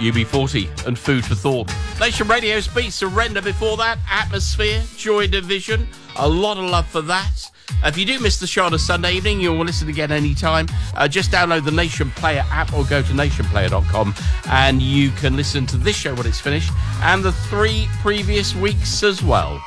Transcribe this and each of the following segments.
UB40 and Food for Thought. Nation Radio's Beat Surrender before that. Atmosphere, Joy Division. A lot of love for that. If you do miss the show on a Sunday evening, you'll listen again anytime. Just download the Nation Player app or go to nationplayer.com and you can listen to this show when it's finished and the 3 previous weeks as well.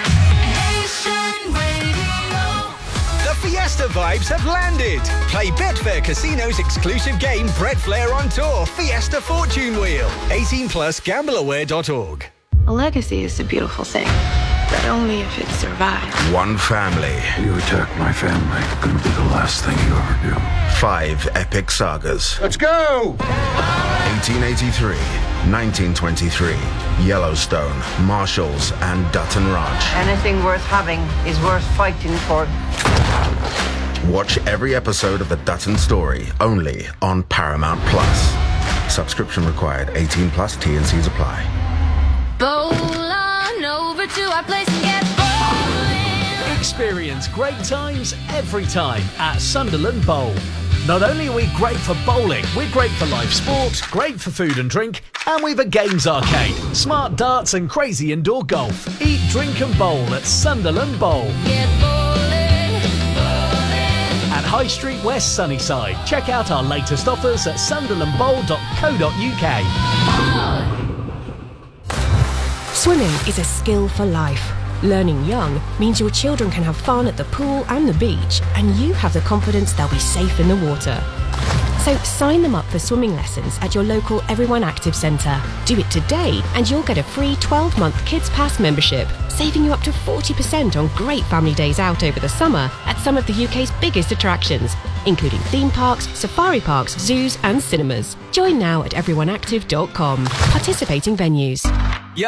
Fiesta vibes have landed. Play Betfair Casino's exclusive game Bread Flair on Tour Fiesta Fortune Wheel. 18 plus gambleaware.org. A legacy is a beautiful thing, but only if it survives. One family. You attack my family, it's gonna be the last thing you ever do. 5 epic sagas. Let's go! 1883, 1923, Yellowstone, Marshalls, and Dutton Ranch. Anything worth having is worth fighting for. Watch every episode of The Dutton Story, only on Paramount Plus. Subscription required. 18 plus. T&Cs apply. Bowl on over to our place and get bowling. Experience great times every time at Sunderland Bowl. Not only are we great for bowling, we're great for live sport, great for food and drink, and we've a games arcade, smart darts and crazy indoor golf. Eat, drink and bowl at Sunderland Bowl. Get bowling, bowling. At High Street West Sunnyside. Check out our latest offers at sunderlandbowl.co.uk. Swimming is a skill for life. Learning young means your children can have fun at the pool and the beach, and you have the confidence they'll be safe in the water. So sign them up for swimming lessons at your local Everyone Active Centre. Do it today and you'll get a free 12-month Kids Pass membership, saving you up to 40% on great family days out over the summer at some of the UK's biggest attractions, including theme parks, safari parks, zoos and cinemas. Join now at everyoneactive.com. Participating venues.